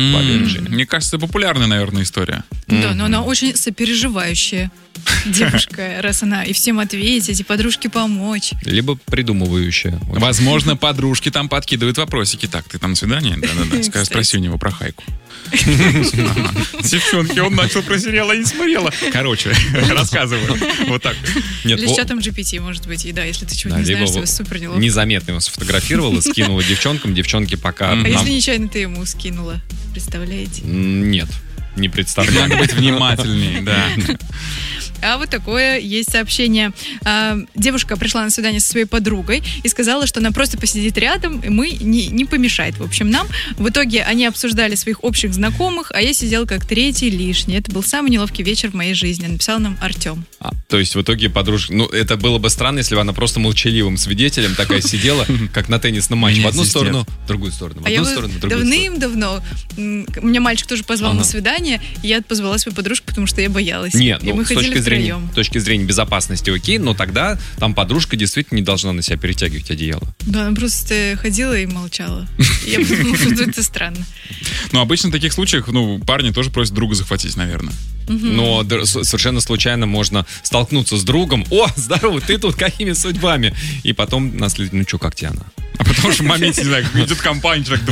бабье режиме. Мне кажется, популярная, наверное, история. Да, но она очень сопереживающая девушка, раз она и всем ответить, и подружке помочь. Либо придумывающая. Возможно, подружки там подкидывают вопросики. Так, ты там на свидание? Да-да-да. Спроси у него про Хайку. Девчонки, он начал про сериал, а не смотрела. Короче, рассказываю. Вот так. Или с чатом GPT, может быть. И да, если ты чего-то не знаешь, то супер неловко. Незаметно его сфотографировала, скинула девчонкам. Девчонки пока... А если нечаянно ты ему скинула? Представляете? Нет, не представляю. Надо быть внимательнее, да. А вот такое есть сообщение. Девушка пришла на свидание со своей подругой и сказала, что она просто посидит рядом, и мы не помешает, в общем, нам. В итоге они обсуждали своих общих знакомых, а я сидел как третий лишний. Это был самый неловкий вечер в моей жизни, написал нам Артем. То есть в итоге подружка... Ну, это было бы странно, если бы она просто молчаливым свидетелем такая сидела, как на теннисном матче. В одну сторону, в другую сторону, в одну сторону, в другую сторону. Давным-давно меня мальчик тоже позвал на свидание, и я позвала свою подружку, потому что я боялась. Нет, и мы ходили втроем. С точки зрения безопасности окей, но тогда там подружка действительно не должна на себя перетягивать одеяло. Да, она просто ходила и молчала. Я подумала, что это странно. Ну, обычно в таких случаях, парни тоже просят друга захватить, наверное. Но совершенно случайно можно столкнуться с другом. О, здорово, ты тут, какими судьбами? И потом наследить, как тебе она? А потому что в моменте, не знаю, идет компания, человек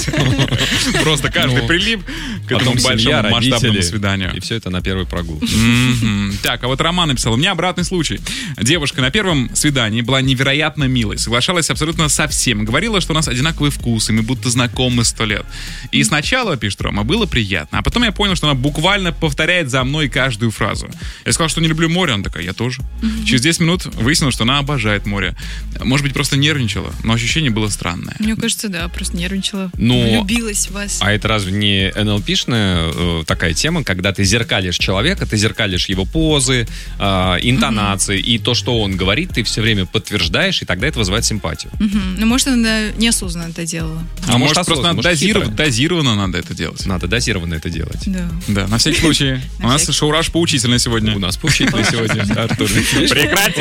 20. Просто каждый прилип к этому большому масштабному свиданию. И все это на первой прогулке. Так, а вот Роман написал. У меня обратный случай. Девушка на первом свидании была невероятно милой. Соглашалась абсолютно со всем. Говорила, что у нас одинаковые вкусы, мы будто знакомы 100 лет. И сначала, пишет Рома, было приятно. А потом я понял, что она буквально повторяет за мной каждую фразу. Я сказал, что не люблю море. Она такая, я тоже. Через 10 минут выяснилось, что она обожает море. Может быть, просто нервничала, но ощущение было странное. Мне кажется, да, просто нервничала. Влюбилась в вас. А это разве не НЛПшная такая тема, когда ты зеркалишь человека, ты зеркалишь его позы, интонации, и то, что он говорит, ты все время подтверждаешь, и тогда это вызывает симпатию. Ну, может, она неосознанно это делала. А может, просто дозированно надо это делать. Надо дозированно это делать. Да, на всякий случай. У нас шоураж поучительный сегодня. У нас поучительный сегодня, Артур. Прекрати!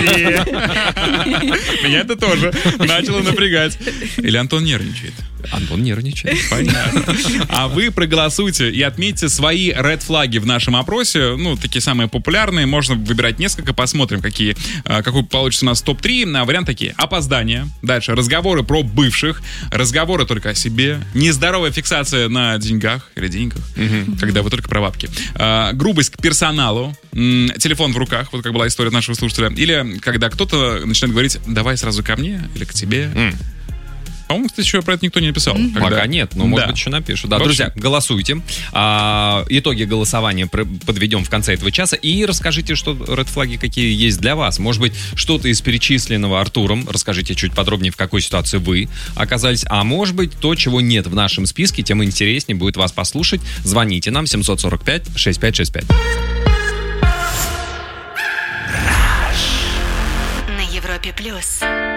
Меня это тоже начало напрягать. Или Антон нервничает? Антон нервничает. Понятно. А вы проголосуйте и отметьте свои ред-флаги в нашем опросе. Такие самые популярные. Можно выбирать несколько. Посмотрим, какой получится у нас топ-3. Варианты такие. Опоздание. Дальше. Разговоры про бывших. Разговоры только о себе. Нездоровая фиксация на деньгах или деньгах. Когда вы только про бабки. Грубость к персоналу. Телефон в руках. Вот как была история нашего слушателя. Или когда кто-то начинает говорить, давай сразу ко мне или к тебе. По-моему, кстати, еще про это никто не написал. Пока нет, но может быть еще напишут. Да, друзья, голосуйте. Итоги голосования подведем в конце этого часа. И расскажите, что редфлаги какие есть для вас. Может быть, что-то из перечисленного Артуром. Расскажите чуть подробнее, в какой ситуации вы оказались. А может быть, то, чего нет в нашем списке, тем интереснее будет вас послушать. Звоните нам 745-6565. На Европе+.